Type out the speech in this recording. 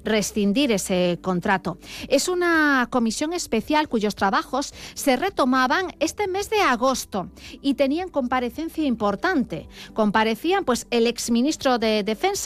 rescindir ese contrato. Es una comisión especial cuyos trabajos se retomaban este mes de agosto y tenían comparecencia importante. Comparecían pues el exministro de Defensa,